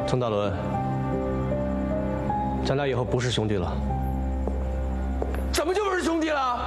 曾大伦，咱俩以后不是兄弟了。 怎么就不是兄弟了？